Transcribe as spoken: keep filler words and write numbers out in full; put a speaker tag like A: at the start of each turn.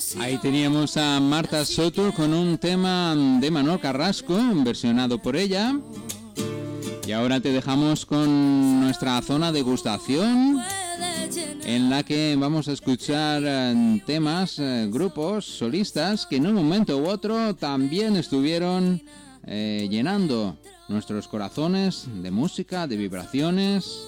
A: Ahí teníamos a Marta Soto con un tema de Manuel Carrasco, versionado por ella. Y ahora te dejamos con nuestra zona de degustación, en la que vamos a escuchar temas, grupos, solistas que en un momento u otro también estuvieron eh, llenando nuestros corazones de música, de vibraciones.